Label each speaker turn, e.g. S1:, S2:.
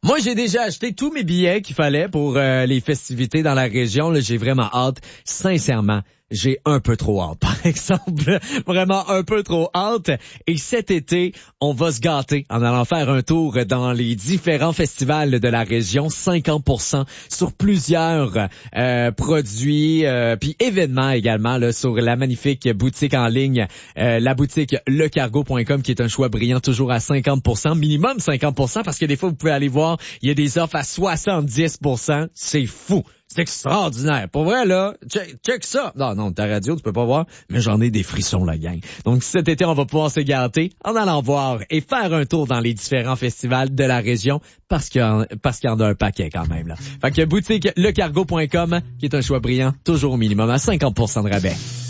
S1: Moi, j'ai déjà acheté tous mes billets qu'il fallait pour les festivités dans la région. Là, j'ai vraiment hâte. Sincèrement, j'ai un peu trop hâte, par exemple. Vraiment un peu trop hâte. Et cet été, on va se gâter en allant faire un tour dans les différents festivals de la région. 50% sur plusieurs produits, puis événements également là, sur la magnifique boutique en ligne, la boutique lecargo.com, qui est un choix brillant, toujours à 50%, minimum 50%, parce que des fois, vous pouvez aller voir, il y a des offres à 70%. C'est fou. C'est extraordinaire. Pour vrai, là, check ça. Non, ta radio, tu peux pas voir, mais j'en ai des frissons, la gang. Donc, cet été, on va pouvoir se gâter en allant voir et faire un tour dans les différents festivals de la région, parce qu'il y en a un paquet quand même, là. Fait que boutique lecargo.com, qui est un choix brillant, toujours au minimum à 50% de rabais.